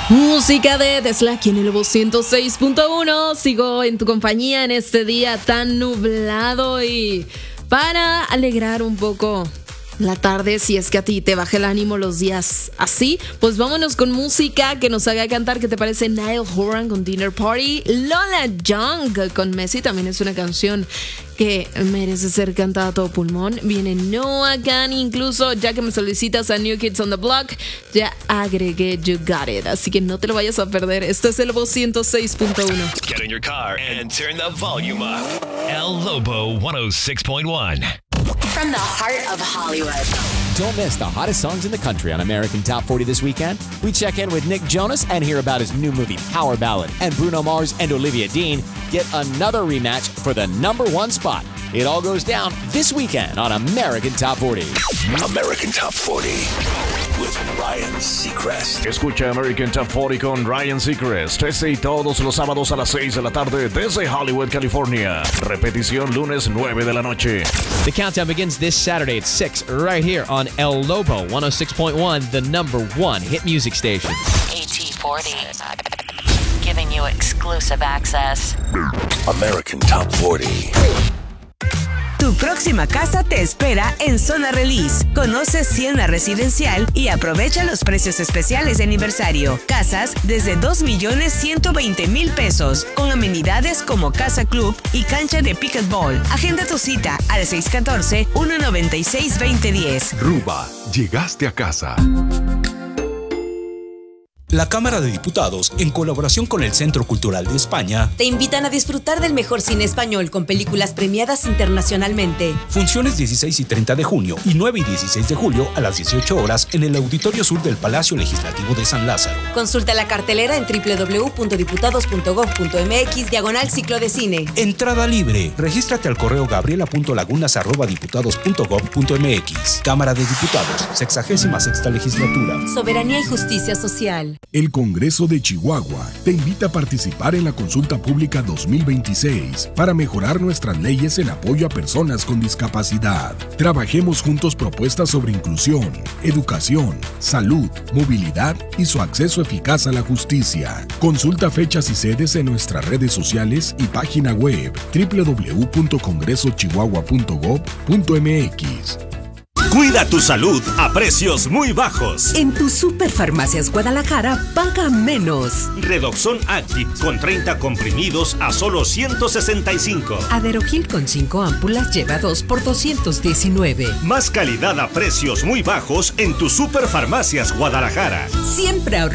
Música de Tesla aquí en el 106.1. Sigo en tu compañía en este día tan nublado y para alegrar un poco la tarde, si es que a ti te baja el ánimo los días así, pues vámonos con música que nos haga cantar. ¿Qué te parece? Niall Horan con Dinner Party, Lola Young con Messi, también es una canción que merece ser cantada a todo pulmón. Viene Noah Kahan, incluso ya que me solicitas a New Kids on the Block, ya agregué You Got It, así que no te lo vayas a perder. Esto es el 106.1. Get in your car and turn the volume up. El Lobo 106.1. From the heart of Hollywood. Don't miss the hottest songs in the country on American Top 40 this weekend. We check in with Nick Jonas and hear about his new movie, Power Ballad. And Bruno Mars and Olivia Dean get another rematch for the #1 spot. It all goes down this weekend on American Top 40. American Top 40 with Ryan Seacrest. Escucha American Top 40 con Ryan Seacrest. Este y todos los sábados a las 6 de la tarde desde Hollywood, California. Repetición lunes 9 de la noche. The countdown begins this Saturday at 6 right here on El Lobo 106.1, the #1 hit music station. AT40. Giving you exclusive access. American Top 40. Tu próxima casa te espera en Zona Release. Conoce Siena Residencial y aprovecha los precios especiales de aniversario. Casas desde 2,120,000 pesos, con amenidades como Casa Club y cancha de pickleball. Agenda tu cita al 614-196-2010. Ruba, llegaste a casa. La Cámara de Diputados, en colaboración con el Centro Cultural de España, te invitan a disfrutar del mejor cine español con películas premiadas internacionalmente. Funciones 16 y 30 de junio y 9 y 16 de julio a las 18 horas en el Auditorio Sur del Palacio Legislativo de San Lázaro. Consulta la cartelera en www.diputados.gov.mx/ciclo de cine. Entrada libre. Regístrate al correo gabriela.lagunas@diputados.gov.mx. Cámara de Diputados, 66ª Legislatura. Soberanía y justicia social. El Congreso de Chihuahua te invita a participar en la consulta pública 2026 para mejorar nuestras leyes en apoyo a personas con discapacidad. Trabajemos juntos propuestas sobre inclusión, educación, salud, movilidad y su acceso eficaz a la justicia. Consulta fechas y sedes en nuestras redes sociales y página web www.congresochihuahua.gov.mx. Cuida tu salud a precios muy bajos. En tu Superfarmacias Guadalajara, paga menos. Redoxon Active con 30 comprimidos a solo 165. Aderogil con 5 ámpulas lleva 2 por 219. Más calidad a precios muy bajos en tu Superfarmacias Guadalajara. Siempre ahorrar.